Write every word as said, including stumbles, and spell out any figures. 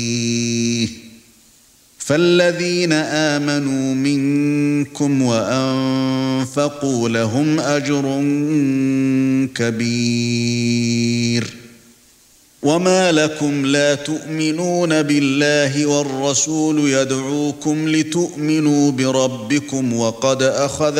فالذين آمنوا منكم وأنفقوا لهم أجر كبير وما لكم لا تؤمنون بالله والرسول يدعوكم لتؤمنوا بربكم وقد أخذ